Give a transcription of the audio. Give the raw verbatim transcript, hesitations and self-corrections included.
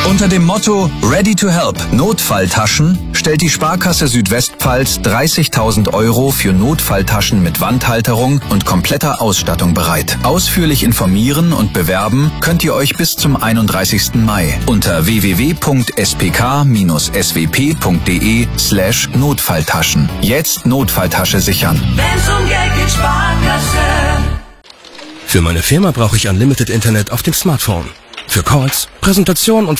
Unter dem Motto Ready to Help Notfalltaschen stellt die Sparkasse Südwestpfalz dreißigtausend Euro für Notfalltaschen mit Wandhalterung und kompletter Ausstattung bereit. Ausführlich informieren und bewerben könnt ihr euch bis zum einunddreißigsten Mai unter w w w punkt s p k bindestrich s w p punkt d e slash Notfalltaschen. Jetzt Notfalltasche sichern. Wenn's um Geld geht, Sparkasse. Für meine Firma brauche ich Unlimited Internet auf dem Smartphone. Für Calls, Präsentationen und